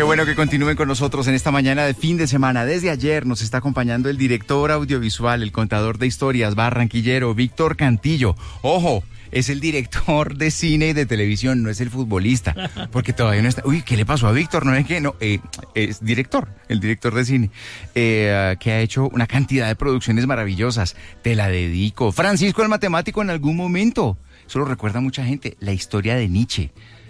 Qué bueno que continúen con nosotros en esta mañana de fin de semana. Desde ayer nos está acompañando el director audiovisual, el contador de historias barranquillero, Víctor Cantillo. ¡Ojo! Es el director de cine y de televisión, no es el futbolista, porque todavía no está... Uy, ¿qué le pasó a Víctor? No es que no, es director, el director de cine, que ha hecho una cantidad de producciones maravillosas. Te la dedico. Francisco el Matemático en algún momento. Eso lo recuerda mucha gente. La historia de Nietzsche.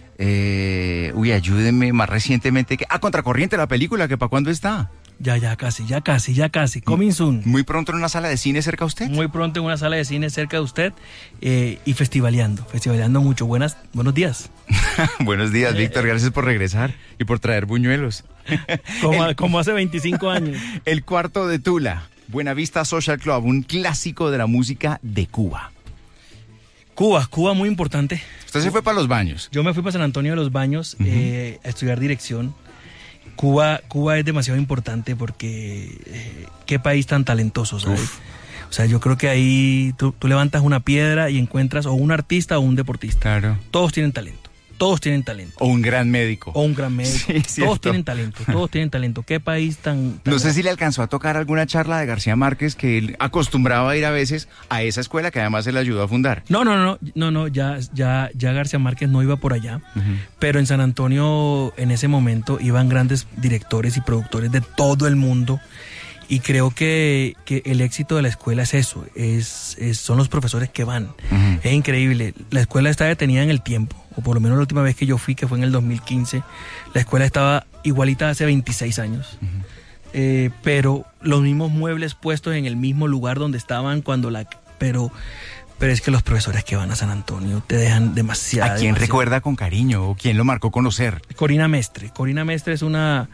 Ayúdenme más recientemente. Contracorriente, la película, que ¿para cuándo está? Ya casi. Coming soon. Muy pronto en una sala de cine cerca de usted. Muy pronto en una sala de cine cerca de usted y festivaleando mucho. Buenos días. Buenos días, Víctor. Gracias por regresar y por traer buñuelos. Como hace 25 años. El Cuarto de Tula, Buenavista Social Club, un clásico de la música de Cuba. Cuba muy importante. Usted se fue para Los Baños. Yo me fui para San Antonio de los Baños a estudiar dirección. Cuba es demasiado importante porque qué país tan talentoso, ¿sabes? Uf. O sea, yo creo que ahí tú levantas una piedra y encuentras o un artista o un deportista. Claro. Todos tienen talento. O un gran médico. Sí, todos tienen talento. ¿Qué país tan No sé si le alcanzó a tocar alguna charla de García Márquez, que él acostumbraba a ir a veces a esa escuela que además él ayudó a fundar. No, ya García Márquez no iba por allá, pero en San Antonio en ese momento iban grandes directores y productores de todo el mundo. Y creo que el éxito de la escuela es eso, son los profesores que van. Es increíble. La escuela está detenida en el tiempo, o por lo menos la última vez que yo fui, que fue en el 2015, la escuela estaba igualita hace 26 años. Pero los mismos muebles puestos en el mismo lugar donde estaban pero es que los profesores que van a San Antonio te dejan demasiado. ¿A quién recuerda con cariño o quién lo marcó conocer? Corina Mestre es una...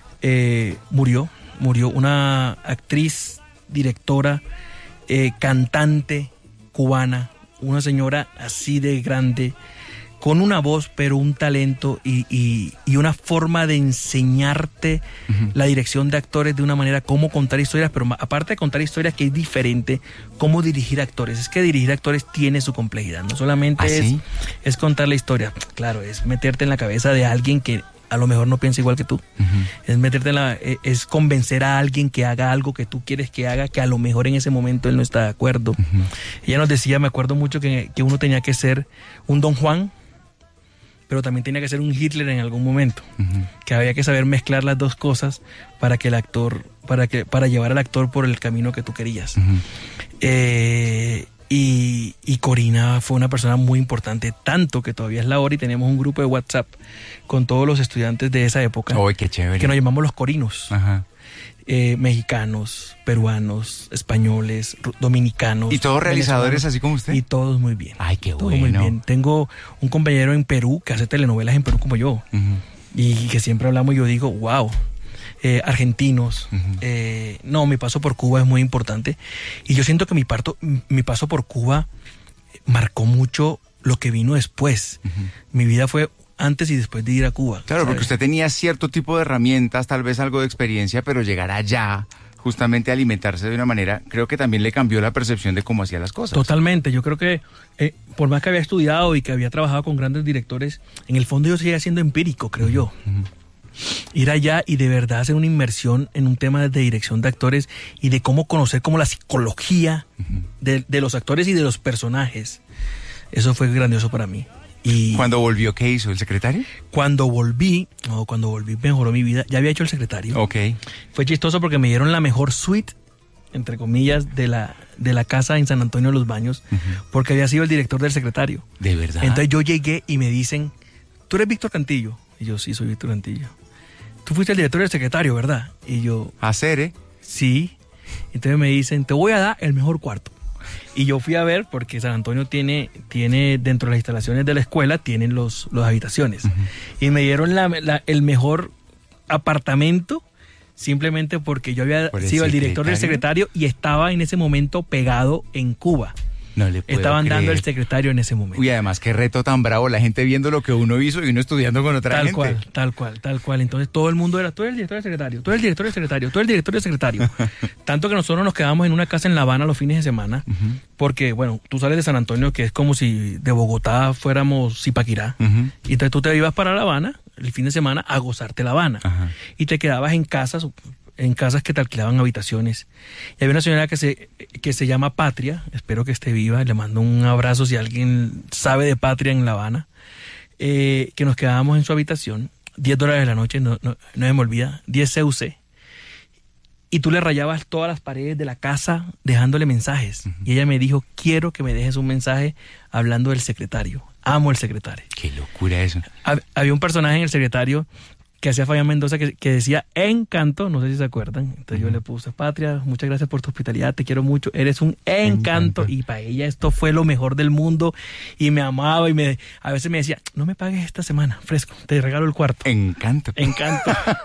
Murió una actriz, directora, cantante cubana, una señora así de grande, con una voz, pero un talento y una forma de enseñarte la dirección de actores de una manera, cómo contar historias, pero aparte de contar historias, que es diferente, cómo dirigir actores. Es que dirigir actores tiene su complejidad, no solamente es contar la historia, claro, es meterte en la cabeza de alguien que a lo mejor no piensa igual que tú. Es convencer a alguien que haga algo que tú quieres que haga, que a lo mejor en ese momento él no está de acuerdo. Ella nos decía, me acuerdo mucho, que uno tenía que ser un Don Juan, pero también tenía que ser un Hitler en algún momento. Que había que saber mezclar las dos cosas para que el actor, para llevar al actor por el camino que tú querías. Y Corina fue una persona muy importante, tanto que todavía es la hora y tenemos un grupo de WhatsApp con todos los estudiantes de esa época. ¡Ay, qué chévere! Que nos llamamos los corinos. Mexicanos, peruanos, españoles, dominicanos. ¿Y todos realizadores así como usted? Y todos muy bien. ¡Ay, qué todos bueno! Muy bien. Tengo un compañero en Perú que hace telenovelas en Perú como yo. Y que siempre hablamos y yo digo, wow. Argentinos. Mi paso por Cuba es muy importante. Y yo siento que mi paso por Cuba marcó mucho lo que vino después. Mi vida fue antes y después de ir a Cuba. Claro, ¿sabes? porque usted tenía cierto tipo de herramientas, tal vez algo de experiencia, pero llegar allá, justamente a alimentarse de una manera, creo que también le cambió la percepción de cómo hacía las cosas. Totalmente. Yo creo que por más que había estudiado y que había trabajado con grandes directores, en el fondo yo seguía siendo empírico, creo yo. Ir allá y de verdad hacer una inmersión en un tema de dirección de actores y de cómo conocer como la psicología de los actores y de los personajes. Eso fue grandioso para mí. Y ¿cuando volvió, qué hizo? ¿El secretario? Cuando volví mejoró mi vida. Ya había hecho El Secretario. Fue chistoso porque me dieron la mejor suite, entre comillas, de la casa en San Antonio de los Baños, porque había sido el director del Secretario. ¿De verdad? Entonces yo llegué y me dicen, ¿tú eres Víctor Cantillo? Y yo, sí, soy Víctor Cantillo. Tú fuiste el director del Secretario, ¿verdad? Y yo... Sí. Entonces me dicen, te voy a dar el mejor cuarto. Y yo fui a ver, porque San Antonio tiene dentro de las instalaciones de la escuela, tienen las habitaciones. Y me dieron el mejor apartamento, simplemente porque yo había sido el director del Secretario y estaba en ese momento pegado en Cuba. No le puedo Estaban creer. dando El Secretario en ese momento. Uy, además, qué reto tan bravo, la gente viendo lo que uno hizo y uno estudiando con otra gente. Tal cual. Entonces todo el mundo era, tú eres el director del Secretario, tú eres el director del Secretario, tú eres el director del Secretario. Tanto que nosotros nos quedamos en una casa en La Habana los fines de semana, porque, bueno, tú sales de San Antonio, que es como si de Bogotá fuéramos Zipaquirá, y entonces tú te ibas para La Habana el fin de semana a gozarte La Habana. Ajá. Y te quedabas en casas que te alquilaban habitaciones. Y había una señora que se llama Patria, espero que esté viva, le mando un abrazo si alguien sabe de Patria en La Habana, que nos quedábamos en su habitación, $10 la noche, no me olvida, 10 CUC. Y tú le rayabas todas las paredes de la casa dejándole mensajes. Y ella me dijo, quiero que me dejes un mensaje hablando del secretario. Amo el secretario. Qué locura eso. Había un personaje en el secretario que hacía Fabián Mendoza que decía Encanto, no sé si se acuerdan. Entonces yo le puse, Patria, muchas gracias por tu hospitalidad, te quiero mucho, eres un encanto. Y para ella esto fue lo mejor del mundo y me amaba y a veces me decía, no me pagues esta semana, fresco, te regalo el cuarto. Encanto.